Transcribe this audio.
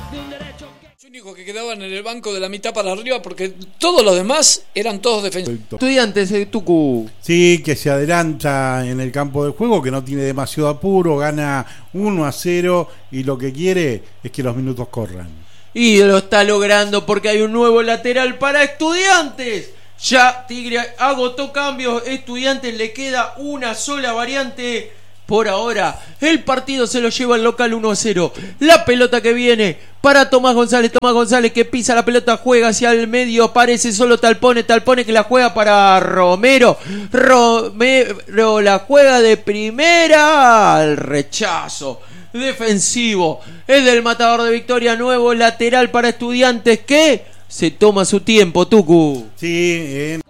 Los únicos que quedaban en el banco de la mitad para arriba, porque todos los demás eran todos defensores. Estudiantes de Tucumán. Sí, que se adelanta en el campo de juego, que no tiene demasiado apuro, gana 1-0 y lo que quiere es que los minutos corran. Y lo está logrando porque hay un nuevo lateral para Estudiantes. Ya Tigre agotó cambios. Estudiantes le queda una sola variante. Por ahora, el partido se lo lleva el local 1-0. La pelota que viene para Tomás González. Tomás González que pisa la pelota, juega hacia el medio. Aparece solo Talpone que la juega para Romero. Romero la juega de primera al rechazo defensivo. Es del matador de Victoria. Nuevo lateral para Estudiantes que se toma su tiempo, Tucu. Sí,